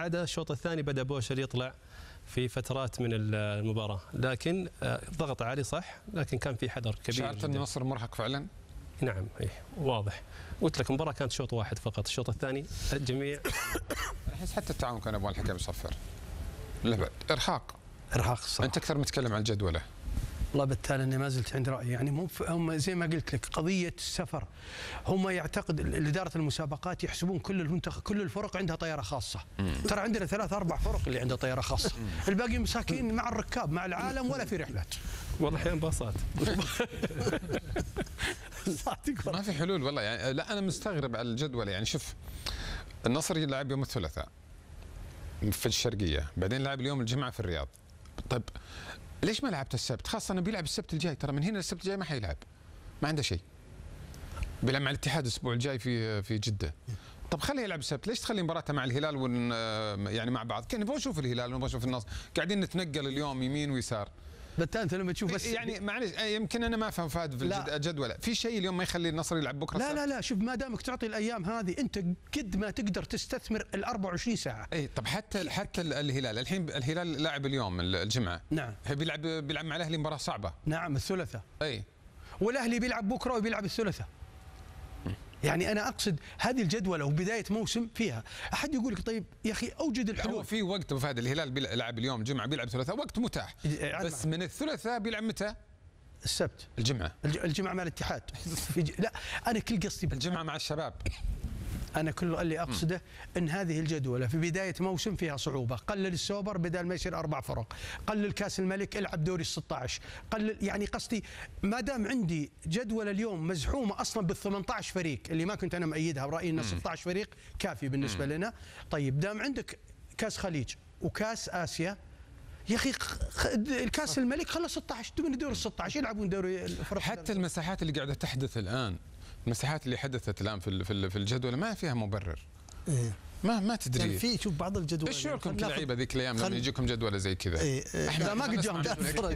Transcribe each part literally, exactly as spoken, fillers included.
بعدها الشوط الثاني بدأ بوشل يطلع في فترات من المباراة، لكن ضغط عالي صح، لكن كان في حذر كبير. شعرت أن النصر مرهق فعلا؟ نعم ايه واضح. قلت لك المباراة كانت شوط واحد فقط، الشوط الثاني الجميع احس حتى التعاون كان ابغى الحكم يصفر. لا بعد ارهاق ارهاق صح. انت اكثر متكلم عن الجدوله. والله بالتالي اني ما زلت عند رايي، يعني مو هم زي ما قلت لك قضيه السفر، هم يعتقد اداره المسابقات يحسبون كل المنتخب كل الفرق عندها طياره خاصه. مم. ترى عندنا ثلاث اربع فرق اللي عندها طياره خاصه، الباقي مساكين مع الركاب مع العالم ولا في رحلات. والله احيانا باصات. ما في حلول والله يعني. لا انا مستغرب على الجدول يعني. شوف النصر يلعب يوم الثلاثاء في الشرقيه، بعدين لعب اليوم الجمعه في الرياض. طيب ليش ما لعبت السبت؟ خاصه انه بيلعب السبت الجاي، ترى من هنا السبت الجاي ما حيلعب، ما عنده شيء. بيلعب مع الاتحاد الاسبوع الجاي في في جده. طب خليه يلعب السبت، ليش تخلي مباراته مع الهلال ون يعني مع بعض؟ كان نبغى نشوف الهلال ونبغى نشوف النصر، قاعدين نتنقل اليوم يمين ويسار. بالتالي انت لما تشوف بس يعني معلش يمكن انا ما افهم فهد في الجدول، في شيء اليوم ما يخلي النصر يلعب بكره؟ لا لا لا شوف، ما دامك تعطي الايام هذه انت قد ما تقدر تستثمر ال أربعة وعشرين ساعه. اي طب حتى حتى الهلال الحين الهلال لاعب اليوم الجمعه. نعم. بيلعب بيلعب مع الاهلي مباراه صعبه. نعم الثلاثاء. اي والاهلي بيلعب بكره وبيلعب الثلاثاء. يعني انا اقصد هذه الجدوله وبدايه موسم فيها، احد يقول لك طيب يا اخي اوجد الحلول. هو في وقت ابو فهد، الهلال بيلعب اليوم الجمعه بيلعب ثلاثاء، وقت متاح. بس من الثلاثاء بيلعب متى؟ السبت. الجمعه. الجمعه مع الاتحاد. لا انا كل قصدي الجمعه مع الشباب. انا كل اللي اقصده ان هذه الجدوله في بدايه موسم فيها صعوبه، قلل السوبر بدل ما يصير اربع فرق، قلل كاس الملك، العب دوري ستة عشر، قلل يعني قصدي ما دام عندي جدول اليوم مزحومه اصلا بال ثمانية عشر فريق اللي ما كنت انا مأيدها برايي ان ستة عشر فريق كافي بالنسبه لنا. طيب دام عندك كاس خليج وكاس اسيا يا اخي، الكاس الملك خلص ستة عشر من دوري ستة عشر يلعبون دوري الفرق. حتى المساحات اللي قاعده تحدث الان، المساحات اللي حدثت الان في في الجدول ما فيها مبرر. إيه. ما ما تدري يعني في شوف بعض الجدول. ايش شعوركم كلاعيبه ذيك الايام لما يجيكم جدوله زي كذا؟ إيه. لا ما قد جاهم.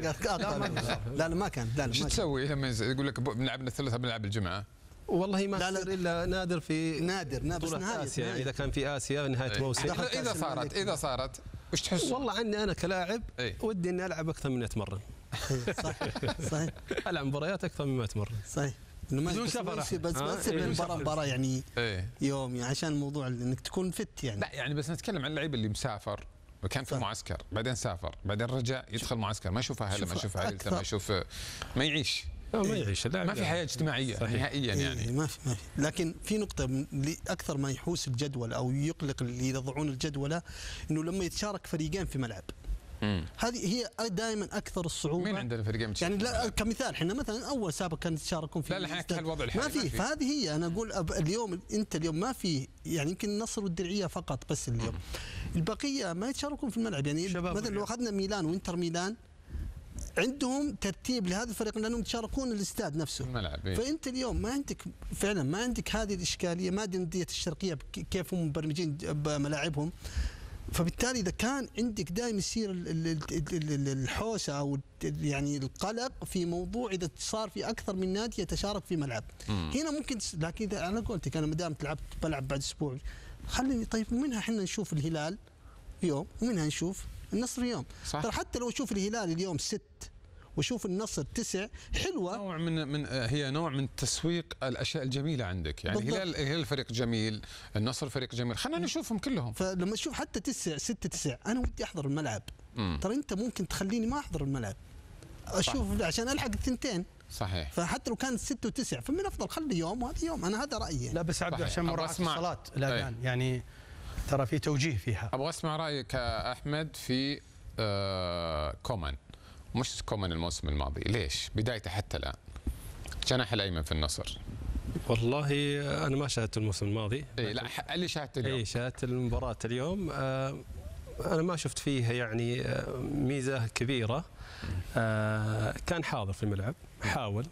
لا لا ما كان. لا لا ايش تسوي لما يقول لك بنلعب الثلاثاء بنلعب الجمعه؟ والله ما لا لا الا نادر في نادر نادر بطولة نهاية آسيا. نهاية. اذا كان في اسيا نهايه ايه. موسم. اذا صارت اذا صارت وش تحس؟ والله عني انا كلاعب ايه. ودي اني العب اكثر من مئة مره. صح صحيح. العب مباريات اكثر من مئة مره. صحيح. بدون سفر بس بس تصير مباراه مباراه يعني ايه. يوم يعني عشان الموضوع انك تكون فت يعني. لا يعني بس نتكلم عن اللعيب اللي مسافر وكان في معسكر، بعدين سافر، بعدين رجع يدخل معسكر، ما يشوف اهله، ما يشوف عائلته، ما يشوف، ما يعيش. ما يعيش اللاعب، ما في حياه اجتماعيه نهائيا يعني. إيه ما في ما في. لكن في نقطه اللي اكثر ما يحوس الجدول او يقلق اللي يضعون الجدوله، انه لما يتشارك فريقين في ملعب. مم. هذه هي دائما اكثر الصعوبه. مين عندنا فريقين يعني لا كمثال احنا مثلا اول سابق كانوا يتشاركون في. لا لا احنا الوضع الحالي ما في. فهذه هي انا اقول اليوم انت اليوم ما في يعني يمكن النصر والدرعيه فقط بس اليوم. مم. البقيه ما يتشاركون في الملعب يعني مثلا لو اخذنا ميلان وانتر ميلان عندهم ترتيب لهذا الفريق لانهم يتشاركون الاستاد نفسه الملعب. إيه؟ فانت اليوم ما عندك فعلا ما عندك هذه الاشكاليه، ما ادري انديه الشرقيه كيف هم مبرمجين بملاعبهم. فبالتالي اذا كان عندك دائما يصير الحوسه او يعني القلق في موضوع اذا صار في اكثر من نادي يتشارك في ملعب. مم. هنا ممكن، لكن اذا انا قلت انا ما دام لعبت بلعب بعد اسبوع خليني طيب منها احنا نشوف الهلال يوم ومنها نشوف النصر يوم. ترى حتى لو اشوف الهلال اليوم ست وشوف النصر تسع حلوه، نوع من من هي نوع من تسويق الاشياء الجميله عندك يعني. الهلال الهلال فريق جميل، النصر فريق جميل، خلينا نشوفهم كلهم. فلما اشوف حتى تسع ستة تسع انا ودي احضر الملعب. ترى انت ممكن تخليني ما احضر الملعب اشوف صح. عشان الحق الثنتين. صحيح. فحتى لو كانت ستة وتسع فمن افضل خلي يوم وهذا يوم، انا هذا رايي. لا بس عبد عشان مراعاه الصلاه الاذان يعني ترى في توجيه فيها. ابغى اسمع رايك احمد في آه كومان، مش كومان الموسم الماضي، ليش بدايته حتى الان جناح الايمن في النصر؟ والله انا ما شاهدت الموسم الماضي. اي لا اللي شاهدت اليوم. اي شاهدت المباراه اليوم. آه انا ما شفت فيها يعني ميزه كبيره. آه كان حاضر في الملعب، حاول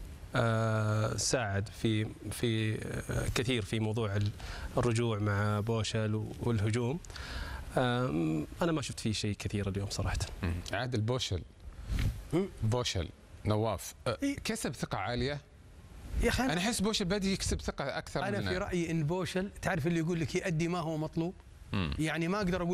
آه ساعد في في آه كثير في موضوع الرجوع مع بوشل والهجوم. آه انا ما شفت فيه شيء كثير اليوم صراحه. عادل بوشل بوشل نواف آه كسب ثقه عاليه يا اخي. انا احس بوشل بادي يكسب ثقه اكثر. انا من في رايي ان بوشل تعرف اللي يقول لك يؤدي ما هو مطلوب. مم. يعني ما اقدر اقول